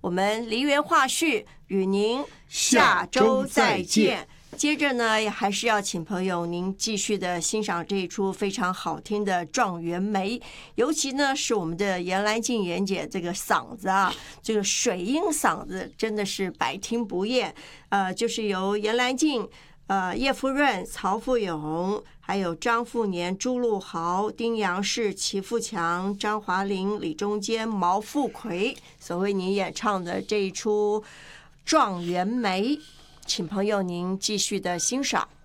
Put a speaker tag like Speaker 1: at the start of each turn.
Speaker 1: 我们梨园话序与您下周再见。接着呢，还是要请朋友您继续的欣赏这一出非常好听的《状元梅》，尤其呢是我们的严兰静严姐这个嗓子啊，这个水音嗓子真的是百听不厌。就是由严兰静、叶福润、曹富永，还有张富年、朱陆豪、丁阳士、齐富强、张华玲、李中坚、毛富奎所为您演唱的这一出《状元梅》，请朋友您继续的欣赏。